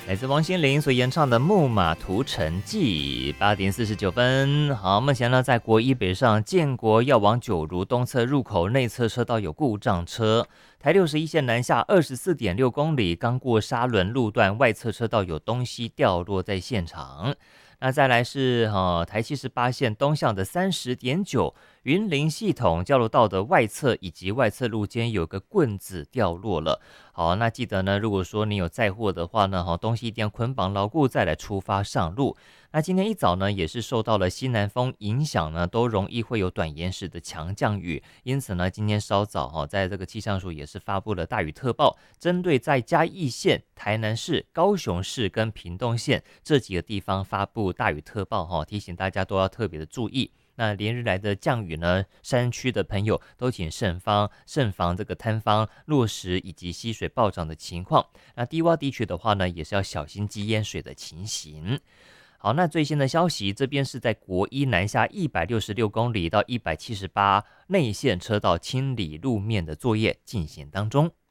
来自王心凌所演唱的《木马屠城记》8点49分。好，目前呢，在国一北上建国要往九如东侧入口内侧车道有故障车，台61线南下24.6公里，刚过沙仑路段外侧车道有东西掉落在现场。那再来是台78线东向的30.9云林系统交流道的外侧以及外侧路肩有个棍子掉落了。好，那记得呢，如果说你有载货的话呢，东西一定要捆绑牢固再来出发上路。那今天一早呢，也是受到了西南风影响呢，都容易会有短延时的强降雨，因此呢，今天稍早在这个气象署也是发布了大雨特报，针对在嘉义县、台南市、高雄市跟屏东县这几个地方发布大雨特报，提醒大家都要特别的注意。那连日来的降雨呢，山区的朋友都请慎防这个坍方、落石以及溪水暴涨的情况。那低洼地区的话呢，也是要小心积淹水的情形。好，那最新的消息，这边是在国一南下166公里到178内线车道清理路面的作业进行当中。